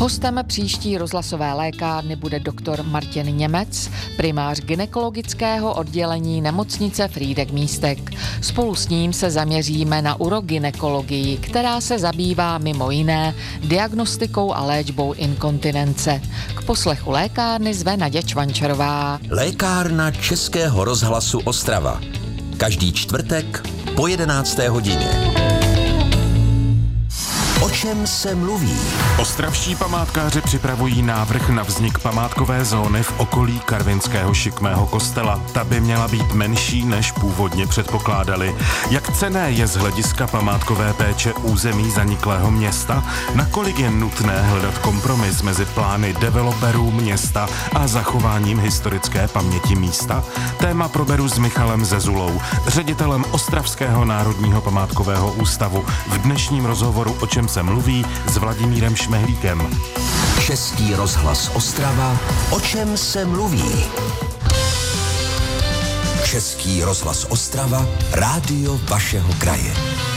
Hostem příští rozhlasové lékárny bude doktor Martin Němec, primář gynekologického oddělení nemocnice Frýdek-Místek. Spolu s ním se zaměříme na urogynekologii, která se zabývá mimo jiné diagnostikou a léčbou inkontinence. K poslechu lékárny zve Naděja Čvančarová. Lékárna Českého rozhlasu Ostrava. Každý čtvrtek po 11. hodině. O čem se mluví? Ostravští památkáři připravují návrh na vznik památkové zóny v okolí karvinského šikmého kostela. Ta by měla být menší, než původně předpokládali. Jak cenné je z hlediska památkové péče území zaniklého města? Nakolik je nutné hledat kompromis mezi plány developerů města a zachováním historické paměti místa? Téma proberu s Michalem Zezulou, ředitelem Ostravského národního památkového ústavu, v dnešním rozhovoru O čem se mluví s Vladimírem Šmehlíkem. Český rozhlas Ostrava. O čem se mluví? Český rozhlas Ostrava. Rádio vašeho kraje.